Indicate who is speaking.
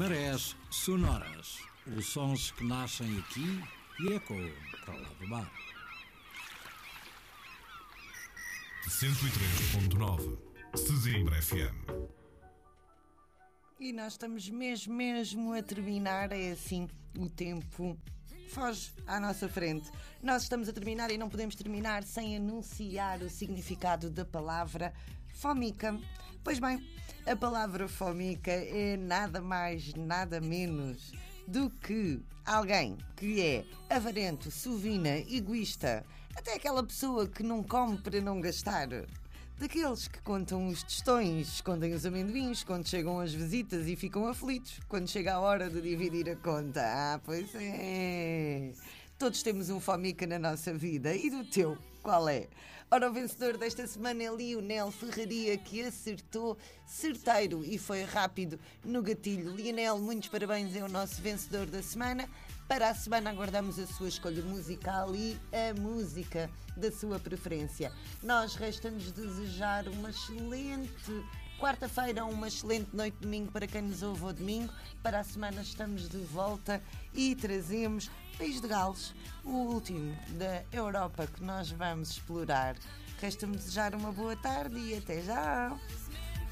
Speaker 1: Marés sonoras. Os sons que nascem aqui e ecoam para lá do mar.
Speaker 2: 103.9 Sesimbra FM.
Speaker 3: E nós estamos mesmo a terminar, é assim, o tempo foge à nossa frente. Nós estamos a terminar e não podemos terminar sem anunciar o significado da palavra fómica. Pois bem, a palavra fómica é nada mais, nada menos do que alguém que é avarento, sovina, egoísta, até aquela pessoa que não come para não gastar. Daqueles que contam os tostões, escondem os amendoins quando chegam as visitas e ficam aflitos quando chega a hora de dividir a conta. Ah, pois é. Todos temos um fómica na nossa vida. E do teu, qual é? Ora, o vencedor desta semana é Lionel Ferraria, que acertou certeiro e foi rápido no gatilho. Lionel, muitos parabéns, é o nosso vencedor da semana. Para a semana aguardamos a sua escolha musical e a música da sua preferência. Nós resta-nos desejar uma excelente quarta-feira, uma excelente noite de domingo para quem nos ouve ao domingo. Para a semana estamos de volta e trazemos País de Gales, o último da Europa que nós vamos explorar. Resta-me desejar uma boa tarde e até já!